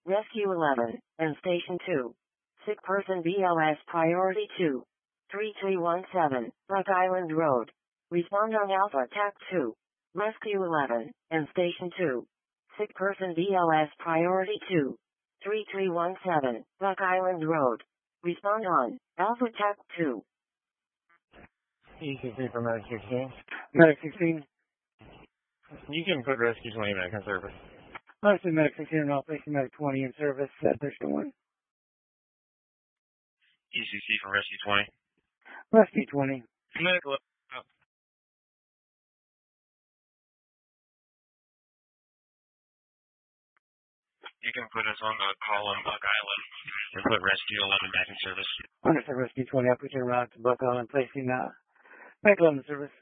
Rescue 11, and Station 2. Sick person BLS Priority 2. 3317, Buck Island Road. Respond on Alpha TAC 2. Rescue 11, and Station 2. Sick person BLS Priority 2. 3317, Buck Island Road. Respond on Alpha TAC 2. ECC for Medic 16. Medic 16. You can put Rescue 20 back in service. Honestly, Medic 16 and I'll place Medic 20 in service at Station 1. ECC for Rescue 20. Rescue 20. Medic 11. You can put us on the column Buck Island and put Rescue 11 back in service. Understood, Rescue 20. I'll put you around to Buck Island, placing Medic 11 in service.